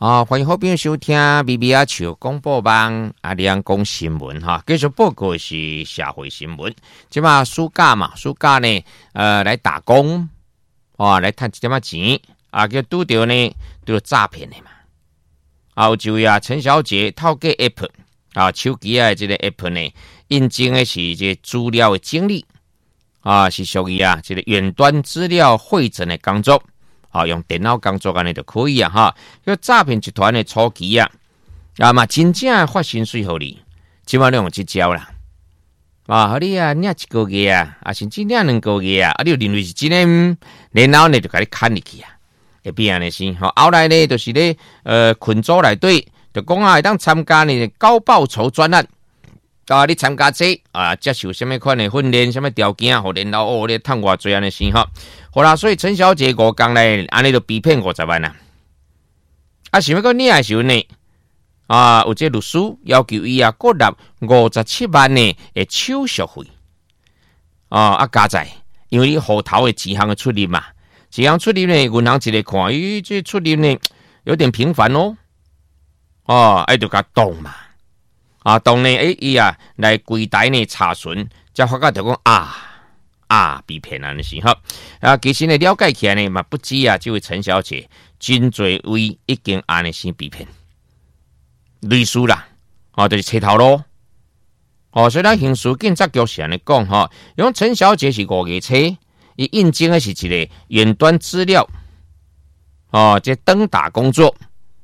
欢迎好朋友收听 BBR 球广播网两讲新闻哈，继续报告是社会新闻。即嘛暑假嘛，暑假呢，来打工，来赚一点仔钱，叫拄着呢，拄着诈骗的嘛。有一位陈小姐透过 App 手机这个 App 呢，印证的是这资料的整理是属于这个远端资料汇整的工作。用电脑工作安尼就可以哈。叫诈骗集团的初期嘛真正发薪水互你，即马用这招啦。互你领一个月甚至领2个月你就认为是真的，然后呢就甲你砍入去会变安尼先。后来呢就是咧群组内底就讲会当参加呢高报酬专案。你参加接受什么款的训练，什么条件，互然后你赚偌济安尼先哈。好啦，所以陈小姐5天内安尼就被骗50万啦。想要个领的时候呢，有这律师要求伊各纳57万呢的手续费。加在，因为你户头的几项的出入嘛，几项出入呢，银行一个看，这出入呢有点频繁哦。就甲动嘛。当呢，伊来柜台呢查询，才发觉就讲被骗安尼是哈。其实呢了解起来呢嘛，不止这位陈小姐，真侪位已经安尼先被骗，类似啦，就是切头咯。所以咱刑事警察局是安尼讲哈，因为陈小姐是5月初，伊印证的是一个远端资料，这登打工作。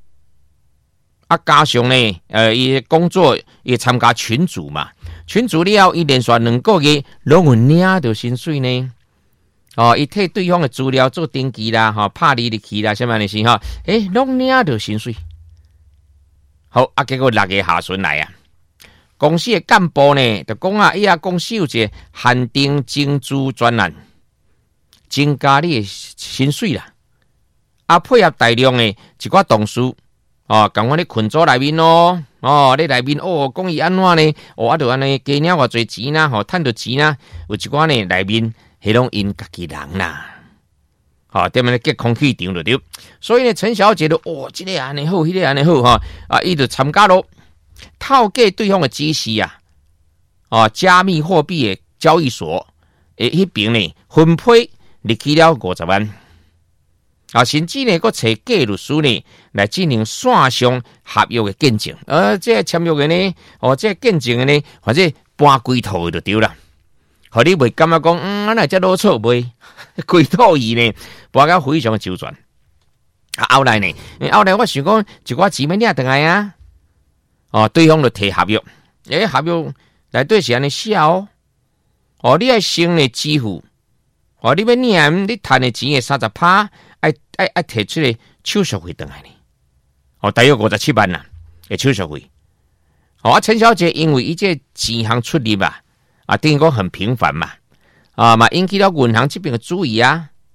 加上呢，伊工作伊参加群组嘛，群组了伊连续2个月，拢有领到薪水呢。伊替对方的资料做登记啦，拍履历去啦，什么样的事拢领到薪水。好结果6个下旬来公司的干部呢，就讲伊公司有一个限定增资专案，增加你的薪水啦。配合大量的一寡同事。讲我咧群组内面咯，咧内面讲伊安怎呢？就安尼加领偌侪钱啦，赚到钱啦，有一寡呢内面迄拢因家己人啦，踮咧结空气场就对。所以呢，陈小姐就这个安尼好，迄个安尼好伊就参加咯，套过对方的指示加密货币的交易所迄边呢分配入去了50万。甚至呢，佫找假律师呢来进行线上合约的见证。这签约的呢，这见证的呢，或者搬规套就对啦。互你袂感觉讲，安那只老错袂规套伊呢，搬到非常的周全。后来呢，我想讲一寡钱要领倒来对方就提合约，合约内底是安尼写你爱先呢支付，你要领你赚的钱的30%。爱提出来手续费回来呢，大约57万啦，的手续费。陈小姐因为伊这钱项出入等于讲很频繁嘛，嘛引起了银行这边的注意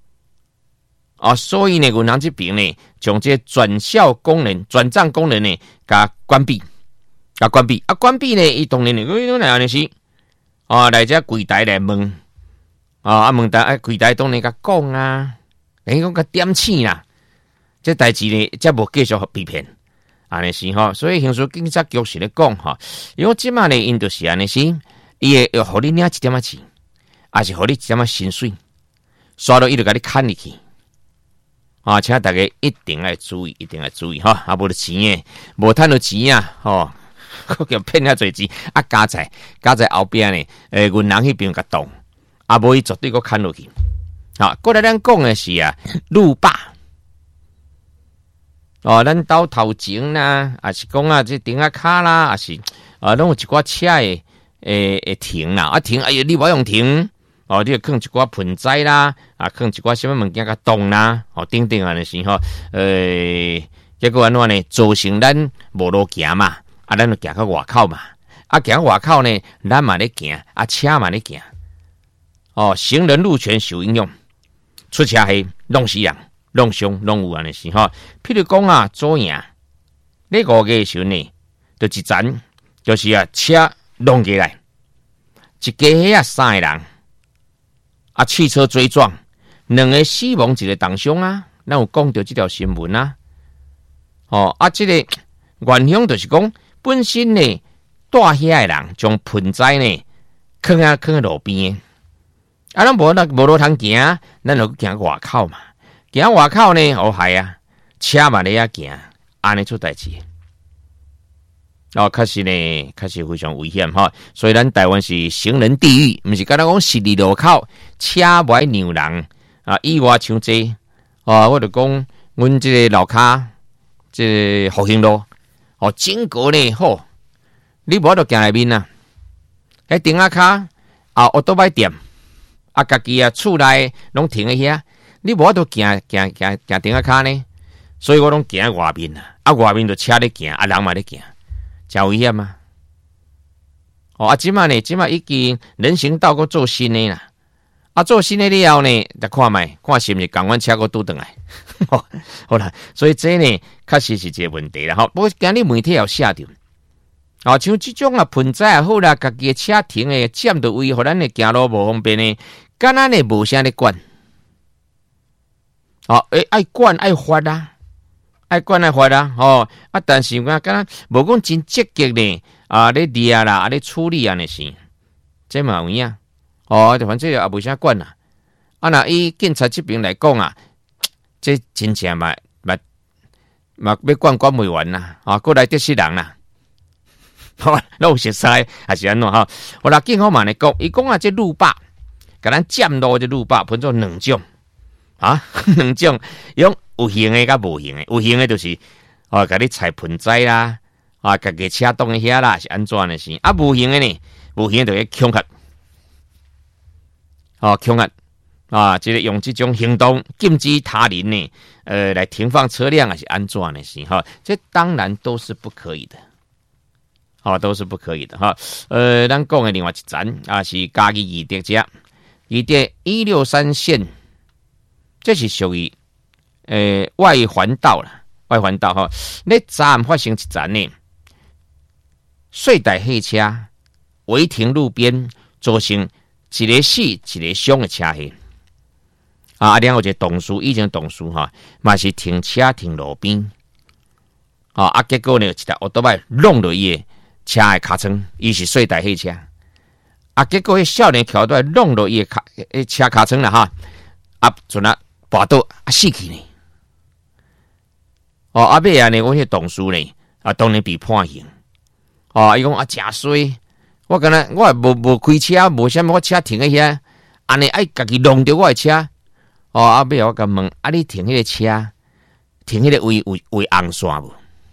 所以呢，银行这边呢，将这转账功能呢，甲关闭，关闭呢，伊当然呢，来安尼是，来这柜台来问，问柜台当然甲讲讲个点醒啦，这代志呢，才无继续被骗，安尼是所以刑事警察局是咧讲因为即马呢，因就是安尼是，伊会互你领一点仔钱，还是互你一点仔薪水，刷到伊就甲你砍入去，请大家一定要注意，无就钱诶，无赚到钱佫叫骗遐侪钱，加在后边呢，银行迄边甲动，无伊绝对佫砍落去。过来咱讲的是路霸咱到头前啦，还是讲这顶卡啦，还是拢有一寡车会停啦，停你无用停你就放一寡盆栽啦，放一寡什么物件甲动啦，等等安尼是结果安怎呢？造成咱无路行嘛，咱就行到外口嘛，行外口呢，咱嘛咧行，车嘛咧行，行人路权受影响。出车祸弄死人、弄伤、弄有安尼是譬如讲左营，你5月时候呢，就一站就是车弄过来，一家3个人，汽车追撞，2个死亡，1个重伤咱有讲到这条新闻这个原乡就是讲本身呢带遐的人将盆栽呢放喺路边，咱无路通行，咱就行外口嘛。行外口呢，系啊，车嘛咧行，安尼出代志。确实呢，确实非常危险哈。所以咱台湾是行人地狱，毋是敢若讲十字路口车袂让人意外伤济。我就讲，阮这个路骹，这复兴路，整个呢好，你无得行内面啊。喺顶下骹奥多摆店，家己厝内拢停喺遐，你无得行顶下骹呢。所以我拢行外面啊，外面就车咧行，人嘛咧行。真危险啊！即摆已经人行道搁做新的啦。做新的了后呢，再看卖，看是毋是共阮车搁拄转来。好啦，所以这呢，确实是一个问题啦。不过今日媒体也有写着，像这种盆栽也好啦，家己的车停的占到位，互咱的行路无方便呢，敢若呢无啥咧管。爱管爱发啦。爱管爱发啦，但是我敢若无讲真积极呢，咧掠啦，咧处理安尼事，这嘛有影，就反正也无啥管啦。若以警察这边来讲这真正嘛要管袂完啦，过来得死人啦，那有熟悉还是安怎好啦，警方嘛来讲，伊讲这路霸，甲咱占路这路霸分做两种两种用。有形的甲无形的，有形的就是甲你踩盆栽啦，家己车挡喺遐啦，是安怎的事？无形的呢？无形的就恐吓，恐吓即个用这种行动禁止他人呢，来停放车辆啊，是安怎的事？这当然都是不可以的，都是不可以的咱讲的另外一站是嘉义宜德遮，宜德163线，这是属于。外环道啦，外环道那站发生一站呢，碎带黑车违停路边，造成一个死一个伤的车祸。然后一个同事，以前同事嘛是停车停路边，结果呢，一台奥多麦弄到伊的车的尻川，伊是碎带黑车，结果迄少年桥段弄到伊的车尻川啦阵跋倒死去呢。尾呢，我迄同事呢，当然被判刑。伊讲真衰，我感觉我无开车，无啥物，我车停喺遐，安尼爱家己弄着我的车。尾我甲问，你停迄个车，停迄个位为红线无？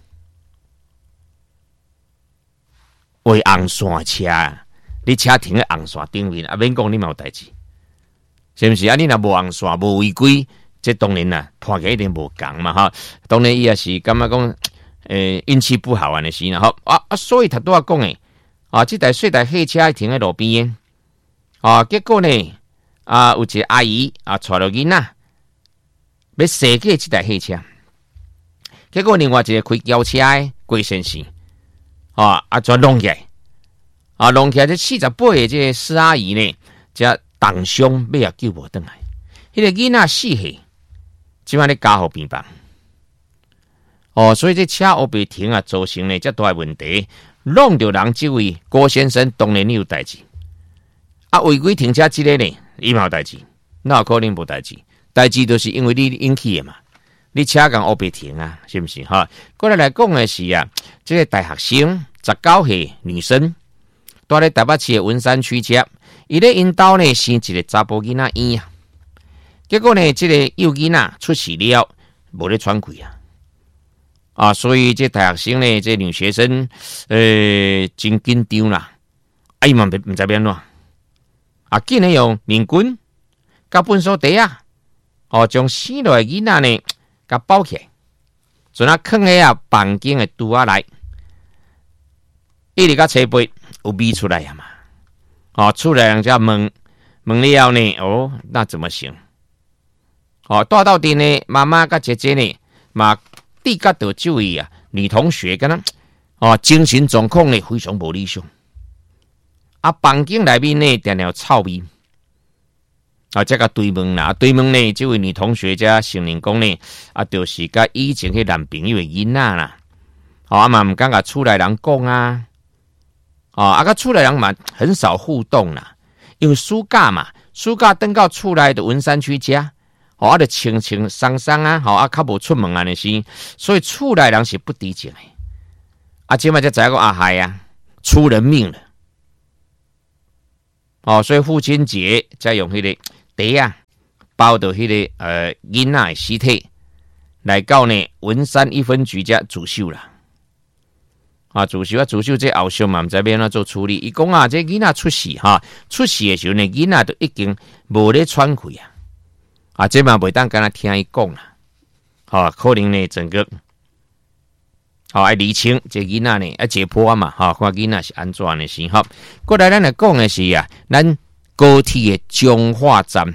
为红线车，你车停喺红线顶面，免讲你嘛有代志，是毋是？你若无红线，无违规。这当然啦，判起一定无共嘛当然伊也是感觉讲，运气不好的事啦所以他都要讲诶，这台碎台黑车停在路边结果呢，有一个阿姨带着囡仔要驶过这台黑车，结果另外一个开轿车的郭先生就弄起来，弄起来这48的这个施阿姨呢，这重伤尾也救无回来，迄个囡仔死去。即摆咧加护病房，所以这车后边停造成呢这大问题，弄到人这位郭先生当然有代志，违规停车这个呢，伊嘛有代志，那有可能无代志？代志就是因为你引起的嘛，你车共后边停是不是过来讲的是这个大学生19岁女生，住咧台北市的文山区遮，伊咧因兜呢生一个查甫囡仔婴结果呢，这个幼囡仔出事了，无咧喘气所以这大学生呢，这女学生，真紧张啦，伊嘛唔知变怎，竟然用面棍、甲糞扫地将死落的囡仔呢，甲包起来，就放喺房间的橱仔内，一直甲车杯有味出来嘛，出来人家问了后呢，那怎么行？带到底呢，妈妈甲姐姐呢，嘛地角到这位女同学跟精神状况呢非常无理想。房间内面呢，常常臭味， 这个对问啦，对问呢，这位女同学家承认讲呢，就是甲以前迄男朋友的囡仔啦，嘛唔敢甲厝内人讲啊，甲厝内人嘛很少互动啦，因为暑假嘛，暑假等到厝内的文山区家，就清清桑桑啊，较无出门安尼是，所以厝内人是不知情的，即摆才知影讲害啊，出人命了，所以父亲节才用迄个茶啊，包到迄个囡仔的尸体，来到呢文山一分局家自首啦。自首这后续嘛，唔知要安怎做处理。伊讲这囡仔出事出事的时候呢，囡仔都已经无咧喘气这嘛袂当敢若听伊讲啦。可能呢整个爱厘清这囡仔呢解剖嘛看囡仔是安怎的先过来咱来讲的是咱高铁的彰化站，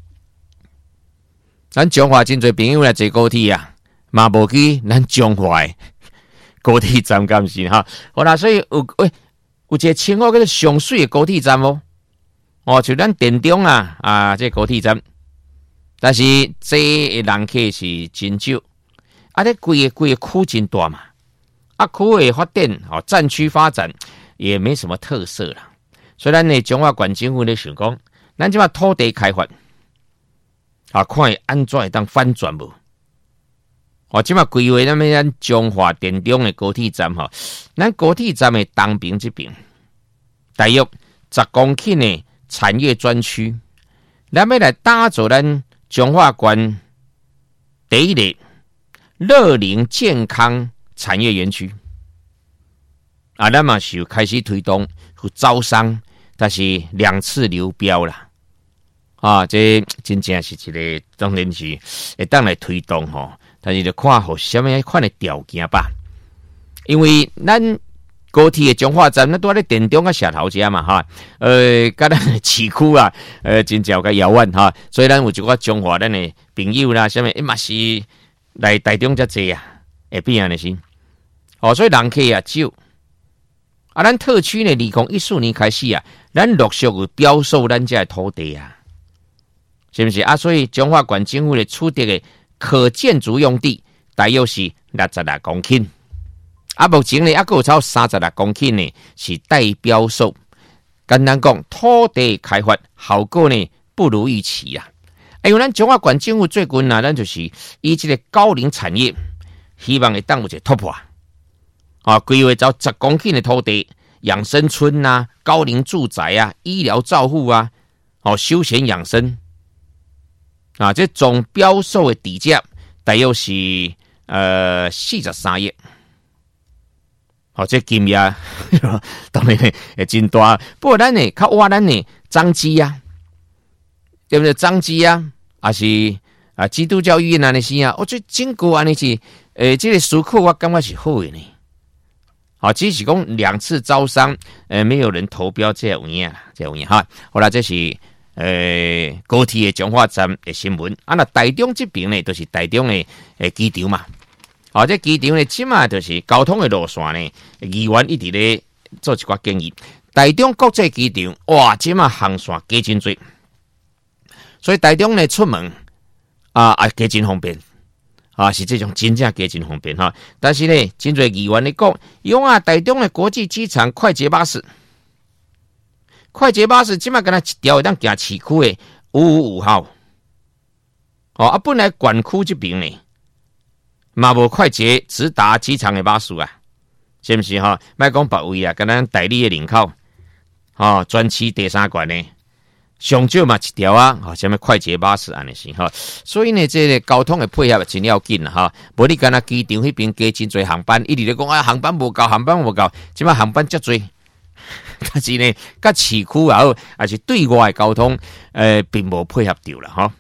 咱彰化真侪朋友来坐高铁嘛无去咱彰化的高铁站敢是好啦，所以有一个称号叫做上水的高铁站就咱电中这高铁站，但是这人客是真少，这规个区真大嘛，区的发展战区发展也没什么特色啦。所以咱呢，彰化县政府咧想讲，咱即马土地开发，看会安怎会当反转无？即马规划咱彰化电中的高铁站咱高铁站的东边这边，大约10公顷的产业专区，咱要来打造咱彰化县第一个乐龄健康产业园区。咱嘛是有开始推动去招商。但是2次流标啦，这真正是一个当然是会当来推动但是就看好什么款的条件吧。因为咱高铁的彰化站，咱都在电中甲石头家嘛甲咱的市区真正较遥远所以咱有一个彰化咱的朋友啦，什么嘛是来台中才坐会变安尼是所以人客少。咱特区呢，2014年开始咱陆续有标售咱这土地是不是所以彰化县政府的出地的可建筑用地大约是66公顷，目前呢还有超36公顷呢是待标售。简单讲，土地开发效果呢不如预期因为咱彰化县政府最近咱就是以这个高龄产业，希望会当有一个突破。规划找10公顷的土地，养生村高龄住宅医疗照护休闲养生这总标售的底价大约是43亿。这金额当然会真大。不过咱呢，较挖咱呢彰基对不对？彰基还是基督教医院安尼是这整个安尼是这个思考我感觉是好的呢。只是讲2次招商，没有人投标，这有影好啦，这是高铁的彰化站的新闻。那台中这边呢，就是台中的机场嘛。这机场呢，即嘛就是交通的路线呢，议员一直咧做一寡建议。台中国际机场，哇，即嘛航线加真多，所以台中呢出门加真方便。是这种真正加真方便但是呢，真侪议员咧讲，用台中的国际机场快捷巴士，即马敢若一条会当行市区的555号，本来县区这边呢，嘛无快捷直达机场的巴士是不是莫讲别位敢若台里的林口专区第3关呢。上少嘛一条什么快捷巴士安尼是所以呢，这个交通的配合真要紧无你敢若机场迄边加真侪航班，一直咧讲航班无够，即摆航班遮侪，但是呢，甲市区也好，还是对外的交通并无配合到啦